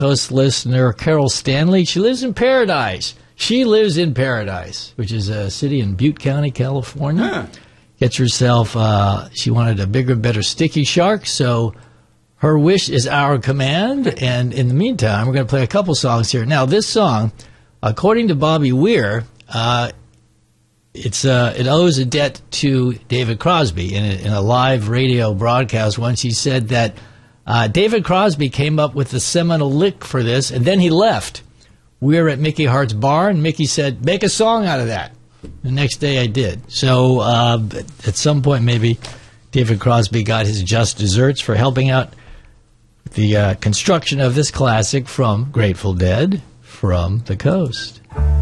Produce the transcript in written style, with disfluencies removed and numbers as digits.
Coast listener Carol Stanley. She lives in Paradise. She lives in Paradise, which is a city in Butte County, California. Huh. Gets herself, she wanted a bigger, better Sticky Shark, so her wish is our command. And in the meantime, we're going to play a couple songs here. Now, this song, according to Bobby Weir, it owes a debt to David Crosby. In a live radio broadcast once, he said that David Crosby came up with the seminal lick for this, and then he left. We were at Mickey Hart's bar, and Mickey said, make a song out of that. The next day I did. So at some point, maybe David Crosby got his just desserts for helping out with the construction of this classic from Grateful Dead, From the Coast.